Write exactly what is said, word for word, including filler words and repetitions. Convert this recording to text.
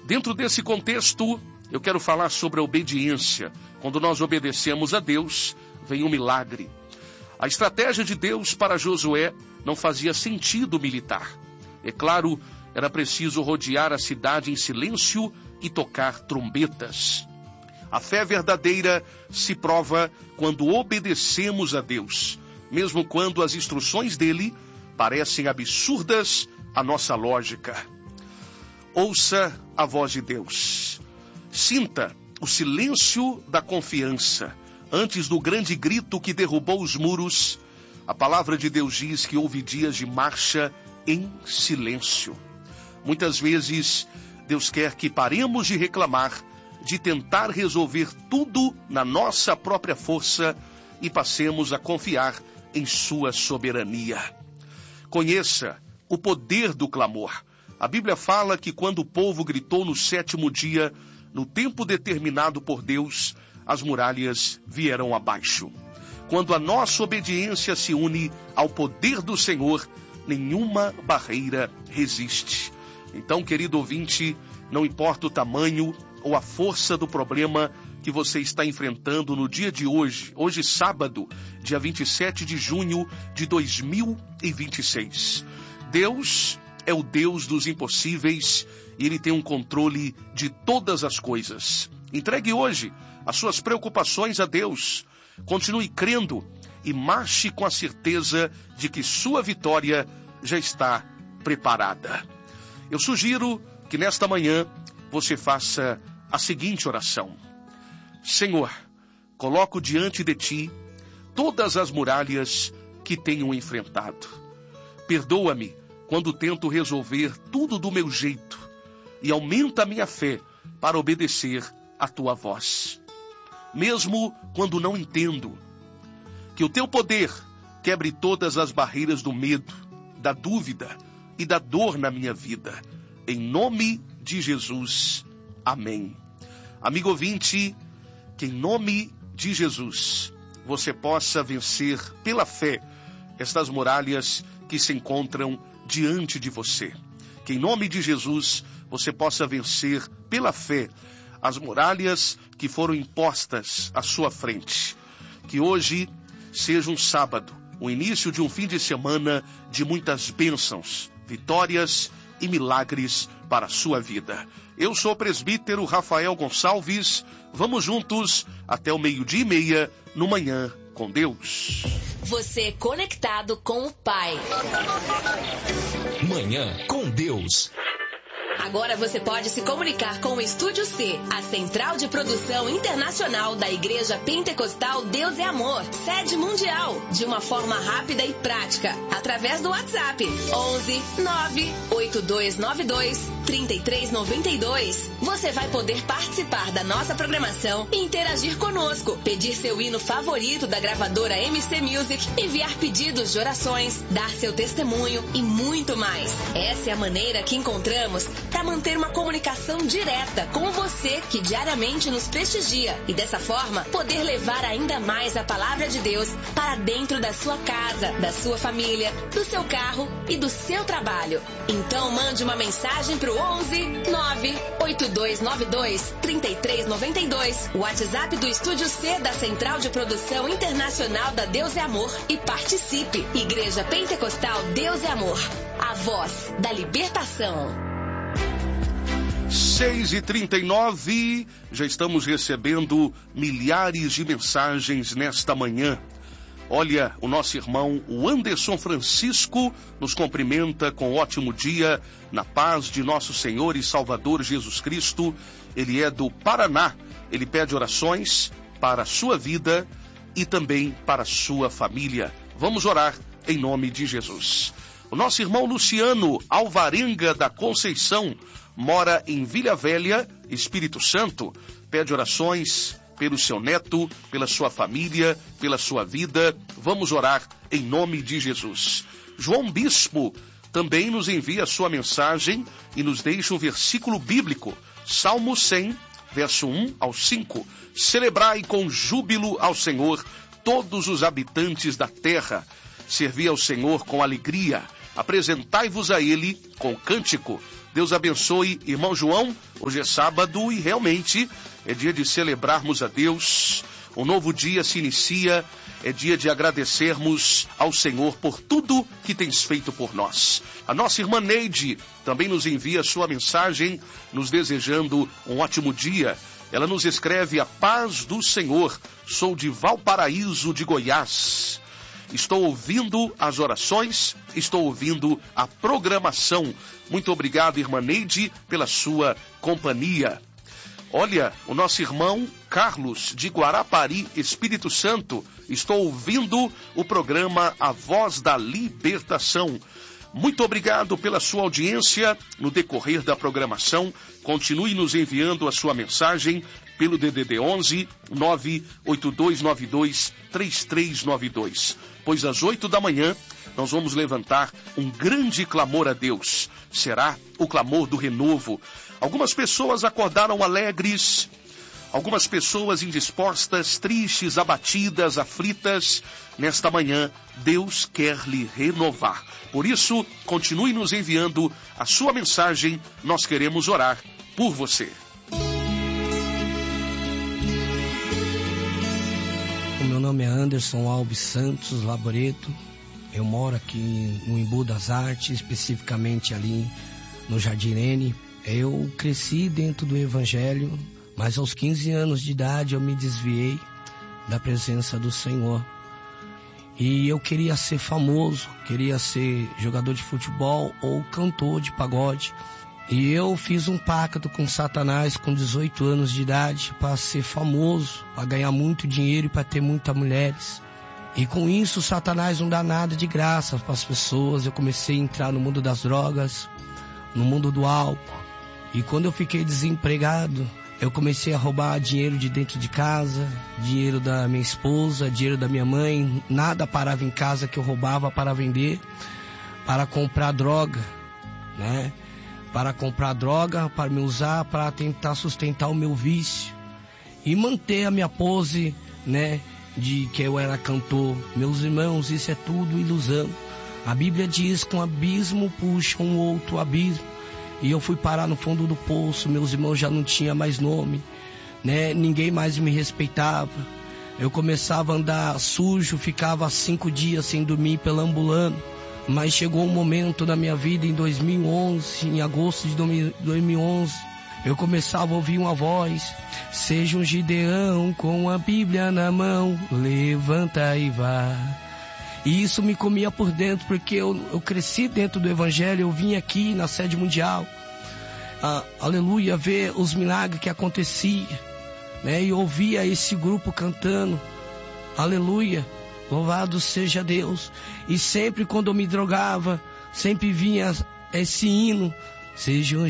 Dentro desse contexto, eu quero falar sobre a obediência. Quando nós obedecemos a Deus, vem um milagre. A estratégia de Deus para Josué não fazia sentido militar. É claro, era preciso rodear a cidade em silêncio e tocar trombetas. A fé verdadeira se prova quando obedecemos a Deus, mesmo quando as instruções dele parecem absurdas à nossa lógica. Ouça a voz de Deus. Sinta o silêncio da confiança. Antes do grande grito que derrubou os muros, a palavra de Deus diz que houve dias de marcha em silêncio. Muitas vezes, Deus quer que paremos de reclamar, de tentar resolver tudo na nossa própria força e passemos a confiar em sua soberania. Conheça o poder do clamor. A Bíblia fala que quando o povo gritou no sétimo dia, no tempo determinado por Deus, as muralhas vieram abaixo. Quando a nossa obediência se une ao poder do Senhor, nenhuma barreira resiste. Então, querido ouvinte, não importa o tamanho ou a força do problema que você está enfrentando no dia de hoje, hoje sábado, dia vinte e sete de junho de dois mil e vinte e seis. Deus é o Deus dos impossíveis e Ele tem um controle de todas as coisas. Entregue hoje as suas preocupações a Deus. Continue crendo e marche com a certeza de que sua vitória já está preparada. Eu sugiro que nesta manhã você faça a seguinte oração. Senhor, coloco diante de Ti todas as muralhas que tenho enfrentado. Perdoa-me quando tento resolver tudo do meu jeito e aumenta a minha fé para obedecer a Tua voz. Mesmo quando não entendo, que o Teu poder quebre todas as barreiras do medo, da dúvida e da dor na minha vida. Em nome de Jesus. Amém. Amigo ouvinte, que em nome de Jesus você possa vencer pela fé estas muralhas que se encontram diante de você. Que em nome de Jesus você possa vencer pela fé as muralhas que foram impostas à sua frente. Que hoje seja um sábado, o início de um fim de semana de muitas bênçãos, vitórias e milagres para a sua vida. Eu sou o presbítero Rafael Gonçalves. Vamos juntos até o meio-dia e meia no Manhã com Deus. Você conectado com o Pai. Manhã com Deus. Agora você pode se comunicar com o Estúdio C, a central de produção internacional da Igreja Pentecostal Deus é Amor, sede mundial, de uma forma rápida e prática, através do WhatsApp onze nove oito dois nove dois três três nove dois. Você vai poder participar da nossa programação e interagir conosco, pedir seu hino favorito da gravadora M C Music, enviar pedidos de orações, dar seu testemunho e muito mais. Essa é a maneira que encontramos para manter uma comunicação direta com você que diariamente nos prestigia e dessa forma poder levar ainda mais a palavra de Deus para dentro da sua casa, da sua família, do seu carro e do seu trabalho. Então mande uma mensagem para o onze nove oito dois nove dois três três nove dois, o WhatsApp do Estúdio C da Central de Produção Internacional da Deus é Amor e participe. Igreja Pentecostal Deus é Amor, a voz da libertação. seis e trinta e nove, já estamos recebendo milhares de mensagens nesta manhã. Olha, o nosso irmão, o Anderson Francisco, nos cumprimenta com um ótimo dia, na paz de nosso Senhor e Salvador Jesus Cristo. Ele é do Paraná. Ele pede orações para a sua vida e também para a sua família. Vamos orar em nome de Jesus. O nosso irmão Luciano Alvarenga da Conceição mora em Vila Velha, Espírito Santo. Pede orações pelo seu neto, pela sua família, pela sua vida. Vamos orar em nome de Jesus. João Bispo também nos envia a sua mensagem e nos deixa um versículo bíblico. Salmo cem, verso um ao cinco. Celebrai com júbilo ao Senhor todos os habitantes da terra. Servi ao Senhor com alegria. Apresentai-vos a Ele com cântico. Deus abençoe, irmão João. Hoje é sábado e realmente é dia de celebrarmos a Deus. Um novo dia se inicia, é dia de agradecermos ao Senhor por tudo que tens feito por nós. A nossa irmã Neide também nos envia sua mensagem, nos desejando um ótimo dia. Ela nos escreve: a paz do Senhor, sou de Valparaíso de Goiás. Estou ouvindo as orações, estou ouvindo a programação. Muito obrigado, irmã Neide, pela sua companhia. Olha, o nosso irmão Carlos, de Guarapari, Espírito Santo, estou ouvindo o programa A Voz da Libertação. Muito obrigado pela sua audiência no decorrer da programação. Continue nos enviando a sua mensagem pelo D D D onze, nove oito dois nove dois, três três nove dois. Pois às oito da manhã nós vamos levantar um grande clamor a Deus. Será o clamor do renovo. Algumas pessoas acordaram alegres, algumas pessoas indispostas, tristes, abatidas, aflitas. Nesta manhã, Deus quer lhe renovar. Por isso, continue nos enviando a sua mensagem. Nós queremos orar por você. O meu nome é Anderson Alves Santos Laboreto. Eu moro aqui no Embu das Artes, especificamente ali no Jardim Irene. Eu cresci dentro do Evangelho, mas aos quinze anos de idade eu me desviei da presença do Senhor. E eu queria ser famoso, queria ser jogador de futebol ou cantor de pagode. E eu fiz um pacto com Satanás com dezoito anos de idade para ser famoso, para ganhar muito dinheiro e para ter muitas mulheres. E com isso Satanás não dá nada de graça para as pessoas. Eu comecei a entrar no mundo das drogas, no mundo do álcool. E quando eu fiquei desempregado, eu comecei a roubar dinheiro de dentro de casa, dinheiro da minha esposa, dinheiro da minha mãe. Nada parava em casa que eu roubava para vender, para comprar droga, né? Para comprar droga, para me usar, para tentar sustentar o meu vício e manter a minha pose, né, de que eu era cantor. Meus irmãos, isso é tudo ilusão. A Bíblia diz que um abismo puxa um outro abismo. E eu fui parar no fundo do poço. Meus irmãos já não tinham mais nome, né? Ninguém mais me respeitava. Eu começava a andar sujo, ficava cinco dias sem dormir, perambulando. Mas chegou um momento na minha vida, em dois mil e onze, em agosto de dois mil e onze, eu começava a ouvir uma voz: seja um Gideão com a Bíblia na mão, levanta e vá. E isso me comia por dentro, porque eu, eu cresci dentro do Evangelho. Eu vim aqui na sede mundial, ah, aleluia, ver os milagres que aconteciam, né? E ouvia esse grupo cantando, aleluia, louvado seja Deus. E sempre quando eu me drogava, sempre vinha esse hino: seja um